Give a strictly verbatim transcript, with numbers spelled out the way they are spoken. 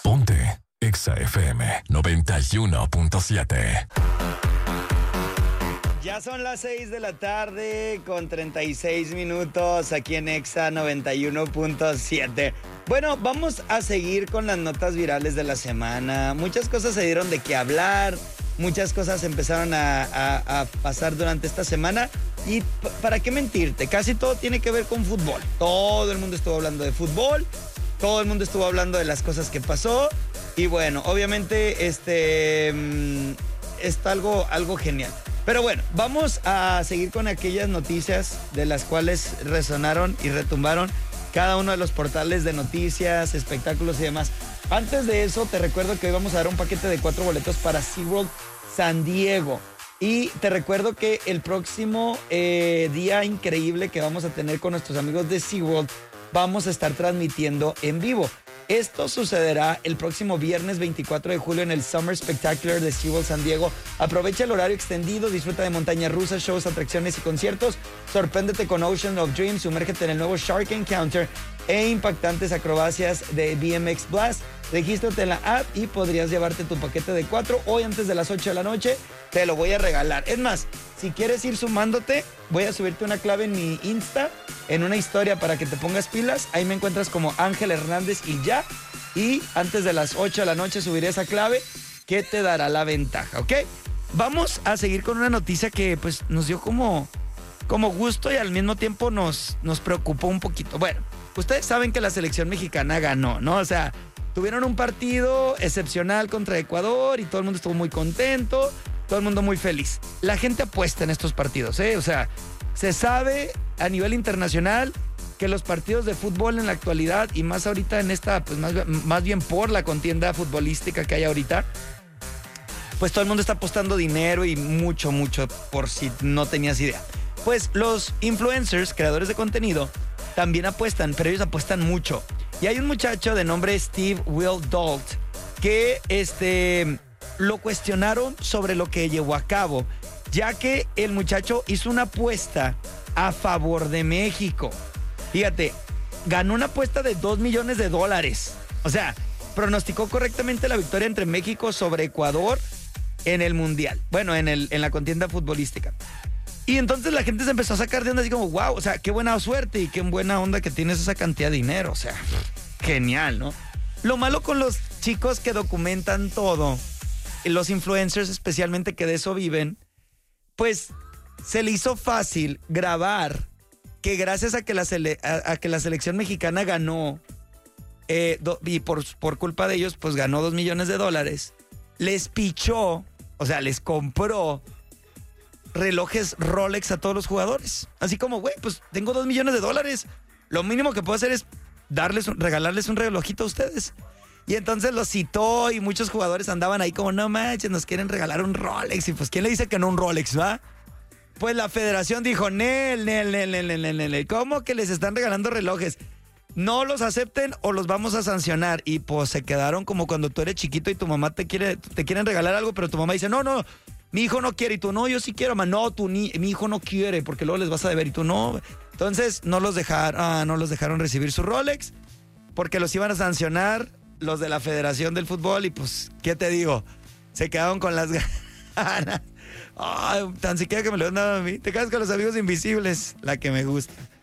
Ponte Exa F M noventa y uno punto siete. Ya son las seis de la tarde con treinta y seis minutos aquí en Exa noventa y uno punto siete. Bueno, vamos a seguir con las notas virales de la semana. Muchas cosas se dieron de qué hablar, muchas cosas empezaron a, a, a pasar durante esta semana. Y p- para qué mentirte, casi todo tiene que ver con fútbol. Todo el mundo estuvo hablando de fútbol, todo el mundo estuvo hablando de las cosas que pasó. Y bueno, obviamente este mmm, está algo, algo genial. Pero bueno, vamos a seguir con aquellas noticias de las cuales resonaron y retumbaron cada uno de los portales de noticias, espectáculos y demás. Antes de eso, te recuerdo que hoy vamos a dar un paquete de cuatro boletos para SeaWorld San Diego. Y te recuerdo que el próximo eh, día increíble que vamos a tener con nuestros amigos de SeaWorld, vamos a estar transmitiendo en vivo. Esto sucederá el próximo viernes veinticuatro de julio en el Summer Spectacular de SeaWorld San Diego. Aprovecha el horario extendido, disfruta de montañas rusas, shows, atracciones y conciertos. Sorpréndete con Ocean of Dreams, sumérgete en el nuevo Shark Encounter e impactantes acrobacias de B M X Blast. Regístrate en la app y podrías llevarte tu paquete de cuatro. Hoy antes de las ocho de la noche te lo voy a regalar. Es más, si quieres ir sumándote, voy a subirte una clave en mi Insta, en una historia para que te pongas pilas. Ahí me encuentras como Ángel Hernández y ya. Y antes de las ocho de la noche subiré esa clave que te dará la ventaja, ¿ok? Vamos a seguir con una noticia que pues nos dio como, como gusto y al mismo tiempo nos, nos preocupó un poquito. Bueno, ustedes saben que la selección mexicana ganó, ¿no? O sea, tuvieron un partido excepcional contra Ecuador y todo el mundo estuvo muy contento, todo el mundo muy feliz. La gente apuesta en estos partidos, ¿eh? O sea, se sabe a nivel internacional que los partidos de fútbol en la actualidad y más ahorita en esta, pues más, más bien por la contienda futbolística que hay ahorita, pues todo el mundo está apostando dinero y mucho, mucho, por si no tenías idea. Pues los influencers, creadores de contenido, también apuestan, pero ellos apuestan mucho. Y hay un muchacho de nombre Steve Will Dalt que este, lo cuestionaron sobre lo que llevó a cabo, ya que el muchacho hizo una apuesta a favor de México. Fíjate, ganó una apuesta de dos millones de dólares. O sea, pronosticó correctamente la victoria entre México sobre Ecuador en el Mundial. Bueno, en, el, en la contienda futbolística. Y entonces la gente se empezó a sacar de onda así como, wow, o sea, qué buena suerte y qué buena onda que tienes esa cantidad de dinero. O sea, genial, ¿no? Lo malo con los chicos que documentan todo, los influencers especialmente que de eso viven, pues se le hizo fácil grabar que gracias a que la, sele- a, a que la selección mexicana ganó, eh, do- y por, por culpa de ellos, pues ganó dos millones de dólares, les pichó, o sea, les compró relojes Rolex a todos los jugadores. Así como, güey, pues tengo dos millones de dólares. Lo mínimo que puedo hacer es darles, regalarles un relojito a ustedes. Y entonces los citó y muchos jugadores andaban ahí como, no manches, nos quieren regalar un Rolex. Y pues, ¿quién le dice que no un Rolex, va? Pues la federación dijo, nel, nel, nel, nel, nel, nel, nel. ¿Cómo que les están regalando relojes? No los acepten o los vamos a sancionar. Y pues se quedaron como cuando tú eres chiquito y tu mamá te quiere, te quieren regalar algo, pero tu mamá dice, no, no, mi hijo no quiere. Y tú, no, yo sí quiero, ma. No, tú ni, mi hijo no quiere, porque luego les vas a deber. Y tú, no. Entonces no los dejaron, ah, no los dejaron recibir su Rolex, porque los iban a sancionar los de la Federación del Fútbol. Y pues, ¿qué te digo? Se quedaron con las ganas. Ay, tan siquiera que me lo han dado a mí. Te quedas con los amigos invisibles, la que me gusta.